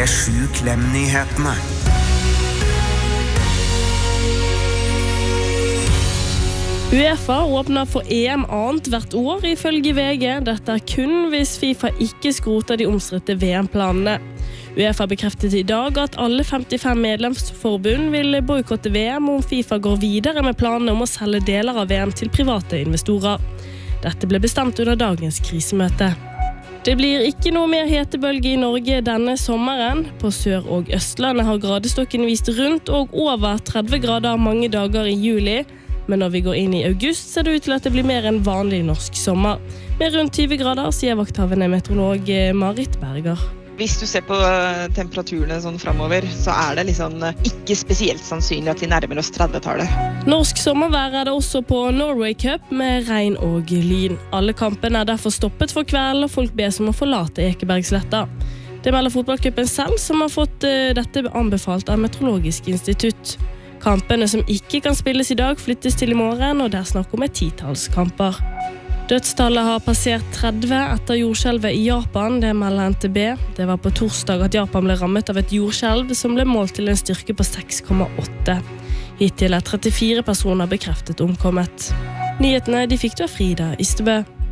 TV7 Klem-nyhetene. UEFA åpner for EM annet hvert år ifølge VG. Dette kun hvis FIFA ikke skroter de omstridte VM-planene. UEFA bekreftet i dag at alle 55 medlemsforbund vil boikotte VM om FIFA går videre med planene om å selge deler av VM til private investorer. Dette ble bestemt under dagens krisemøte. Det blir ikke noe mer hetebølge i Norge denne sommeren. På Sør- og Østlandet har gradestokken vist rundt og over 30 grader mange dager i juli. Men når vi går inn i august, ser det ut til at det blir mer enn vanlig norsk sommer. Med rundt 20 grader, sier vakthavende meteorolog Marit Berger. Hvis du ser på temperaturene sånn fremover, så det liksom ikke spesielt sannsynlig at vi nærmer oss 30-tallet. Norsk sommervær det også på Norway Cup med regn og lyn. Alle kampene derfor stoppet for kveld, og folk bes om å forlate Ekebergsletta. Det melder fotballcupen selv, som har fått dette anbefalt av Meteorologisk institutt. Kampene som ikke kan spilles i dag flyttes til i morgen, og det snakk om et 10-talls kamper. Dødstallet har passert 30 etter jordskjelvet i Japan, det melder NTB. Det var på torsdag at Japan ble rammet av et jordskjelv som ble målt til en styrke på 6,8. Hittil 34 personer bekreftet omkommet. Nyhetene de fikk du av Frida Ystebø.